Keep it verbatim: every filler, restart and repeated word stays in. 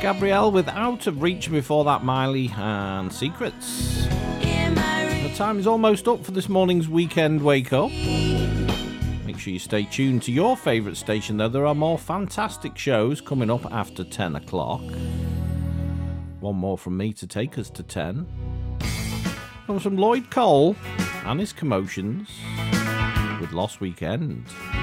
Gabrielle with Out of Reach, before that Miley and Secrets. The time is almost up for this morning's Weekend Wake Up. Make sure you stay tuned to your favourite station though, there are more fantastic shows coming up after ten o'clock. One more from me to take us to ten. Comes from Lloyd Cole and his Commotions with Lost Weekend.